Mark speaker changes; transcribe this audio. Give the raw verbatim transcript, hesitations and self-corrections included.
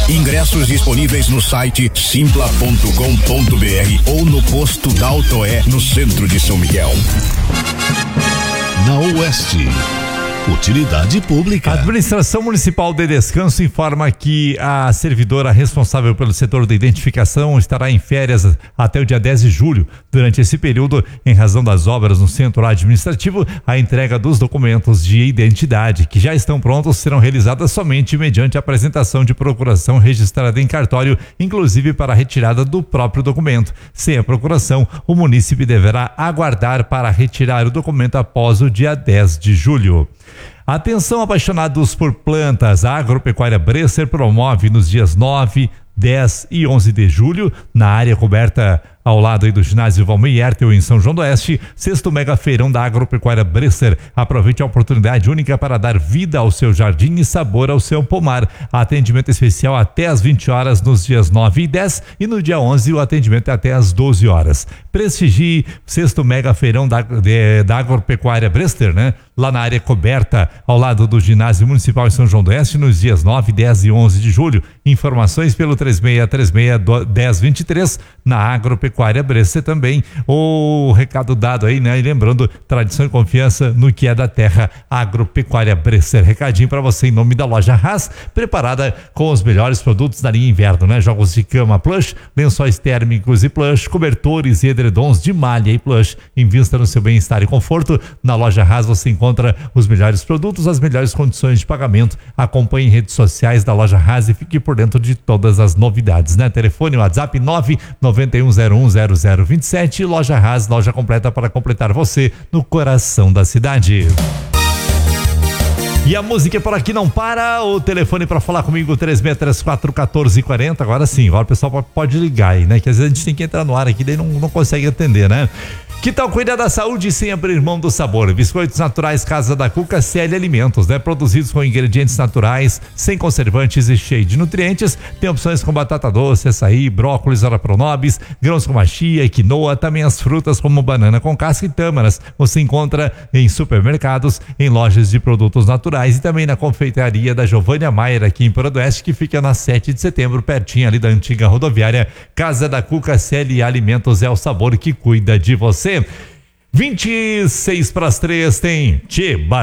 Speaker 1: Ingressos disponíveis no site simpla ponto com ponto br ou no posto da Autoé, no centro de São Miguel.
Speaker 2: Na Oeste, utilidade pública.
Speaker 3: A Administração Municipal de Descanso informa que a servidora responsável pelo setor da identificação estará em férias até o dia dez de julho. Durante esse período, em razão das obras no centro administrativo, a entrega dos documentos de identidade que já estão prontos serão realizadas somente mediante a apresentação de procuração registrada em cartório, inclusive para a retirada do próprio documento. Sem a procuração, o munícipe deverá aguardar para retirar o documento após o dia dez de julho. Atenção, apaixonados por plantas, a Agropecuária Bresser promove nos dias nove, dez e onze de julho, na área coberta ao lado aí do ginásio Valmir Hertel em São João do Oeste, sexto mega feirão da Agropecuária Bresser. Aproveite a oportunidade única para dar vida ao seu jardim e sabor ao seu pomar. Atendimento especial até às vinte horas nos dias nove e dez e no dia onze o atendimento é até às doze horas. Prestigie o sexto mega feirão da, de, da Agropecuária Bresser, né? Lá na área coberta ao lado do ginásio municipal em São João do Oeste nos dias nove, dez e onze de julho. Informações pelo três seis três seis, um zero dois três na Agropecuária Bresser também. O recado dado aí, né? E lembrando, tradição e confiança no que é da terra, Agropecuária Bresser. Recadinho para você em nome da loja Haas, preparada com os melhores produtos da linha inverno, né? Jogos de cama plush, lençóis térmicos e plush, cobertores e edredons de malha e plush. Invista no seu bem-estar e conforto. Na loja Haas você encontra os melhores produtos, as melhores condições de pagamento. Acompanhe redes sociais da loja Haas e fique por dentro de todas as novidades, né? Telefone WhatsApp nove nove um zero um zero zero dois sete. Loja Haas, loja completa para completar você no coração da cidade. E a música por aqui não para. O telefone para falar comigo três seis três quatro um quatro quatro zero. Agora sim, agora o pessoal pode ligar aí, né? Que às vezes a gente tem que entrar no ar aqui, daí não, não consegue atender, né? Que tal cuidar da saúde sem abrir mão do sabor? Biscoitos naturais Casa da Cuca C L Alimentos, né? Produzidos com ingredientes naturais, sem conservantes e cheio de nutrientes. Tem opções com batata doce, açaí, brócolis, arapronobis, grãos com chia, quinoa, também as frutas como banana com casca e tâmaras. Você encontra em supermercados, em lojas de produtos naturais e também na confeitaria da Giovânia Maier aqui em Porodoeste, que fica na sete de setembro, pertinho ali da antiga rodoviária. Casa da Cuca C L Alimentos, é o sabor que cuida de você. vinte e seis para as três tem Tchê Bar